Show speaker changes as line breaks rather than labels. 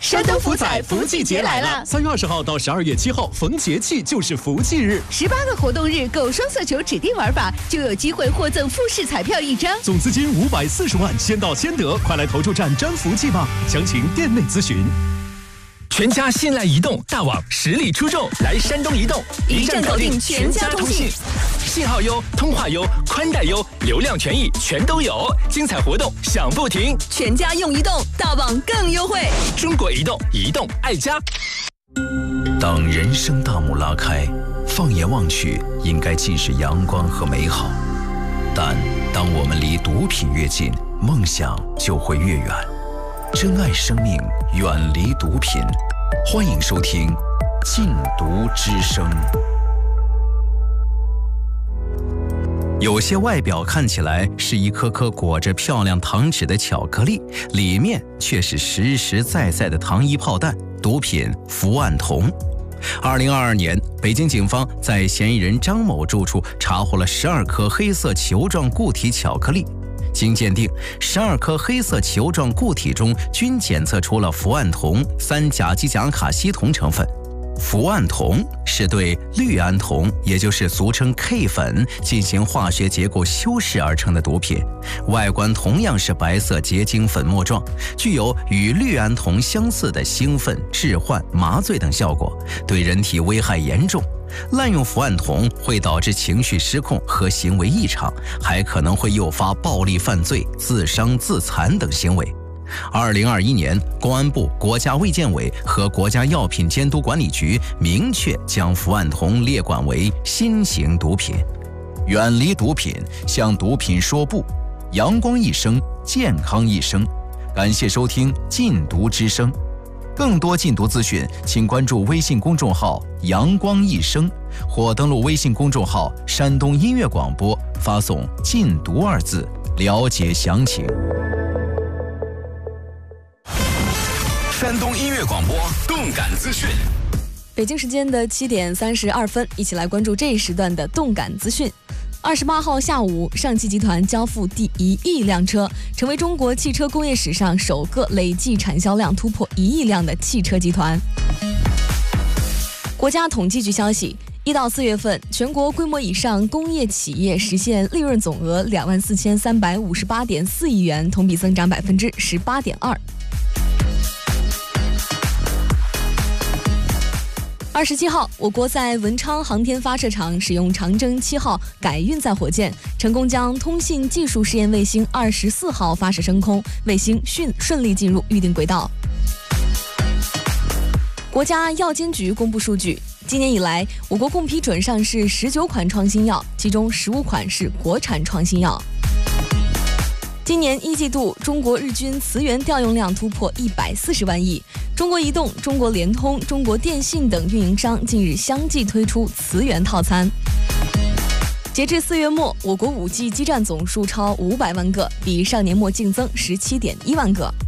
山东福彩福气节来了
！3月20号到12月7号，逢节气就是福气日。
18个活动日，购双色球指定玩法就有机会获赠复式彩票1张，
总资金540万，先到先得，快来投注站沾福气吧！详情店内咨询。
全家信赖移动，大网实力出众，来山东移动，
一站搞定全家通信，
信号优，通话优，宽带优，流量权益全都有，精彩活动享不停。
全家用移动，大网更优惠。
中国移动，移动爱家。
当人生大幕拉开，放眼望去，应该尽是阳光和美好。但当我们离毒品越近，梦想就会越远。珍爱生命，远离毒品。欢迎收听《禁毒之声》。有些外表看起来是一颗颗裹着漂亮糖纸的巧克力，里面却是实实在在的糖衣炮弹，毒品伏案酮。2022年，北京警方在嫌疑人张某住处查获了12颗黑色球状固体巧克力。经鉴定，12颗黑色球状固体中均检测出了伏案酮、3-甲基甲卡西酮成分。伏案酮是对氯胺酮，也就是俗称 K 粉进行化学结构修饰而成的毒品，外观同样是白色结晶粉末状，具有与氯胺酮相似的兴奋、致幻、麻醉等效果，对人体危害严重。滥用伏案酮会导致情绪失控和行为异常，还可能会诱发暴力犯罪、自伤自残等行为。2021年，公安部、国家卫健委和国家药品监督管理局明确将伏案酮列管为新型毒品。远离毒品，向毒品说不。阳光一生，健康一生。感谢收听《禁毒之声》。更多禁毒资讯，请关注微信公众号“阳光一生”，或登录微信公众号“山东音乐广播”，发送“禁毒”2字，了解详情。
山东音乐广播动感资讯。
北京时间的7点32分，一起来关注这一时段的动感资讯。28号下午，上汽集团交付第1亿辆车，成为中国汽车工业史上首个累计产销量突破1亿辆的汽车集团。国家统计局消息，1到4月份，全国规模以上工业企业实现利润总额24358.4亿元，同比增长18.2%。27号，我国在文昌航天发射场使用长征7号改运载火箭，成功将通信技术试验卫星24号发射升空，卫星顺利进入预定轨道。国家药监局公布数据，今年以来，我国共批准上市19款创新药，其中15款是国产创新药。今年1季度，中国日均磁源调用量突破140万亿。中国移动、中国联通、中国电信等运营商近日相继推出磁源套餐。截至4月末，我国5G 基站总数超500万个，比上年末净增17.1万个。